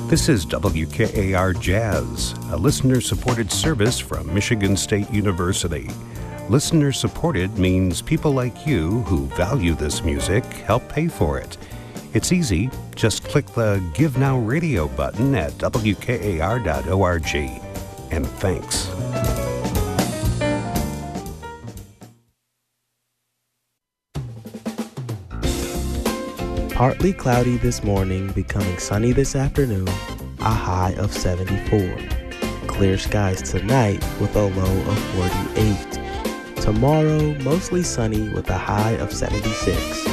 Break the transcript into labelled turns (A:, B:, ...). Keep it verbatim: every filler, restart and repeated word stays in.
A: This is W K A R Jazz, a listener-supported service from Michigan State University. Listener-supported means people like you who value this music help pay for it. It's easy. Just click the Give Now Radio button at W K A R dot org. And thanks.
B: Partly cloudy this morning, becoming sunny this afternoon, a high of seventy-four. Clear skies tonight with a low of forty-eight. Tomorrow, mostly sunny with a high of seventy-six.